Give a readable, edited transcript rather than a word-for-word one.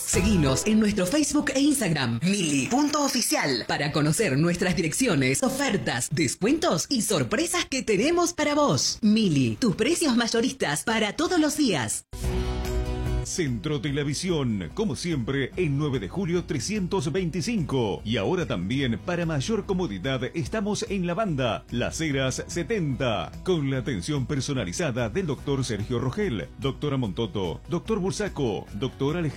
Seguinos en nuestro Facebook e Instagram, mili.oficial, para conocer nuestras direcciones, ofertas, descuentos y sorpresas que tenemos para vos. Mili, tus precios mayoristas para todos los días. Centro de la Visión, como siempre, en 9 de julio 325. Y ahora también, para mayor comodidad, estamos en la banda Las Heras 70, con la atención personalizada del doctor Sergio Rogel, doctora Montoto, doctor Bursaco, doctor Alejandro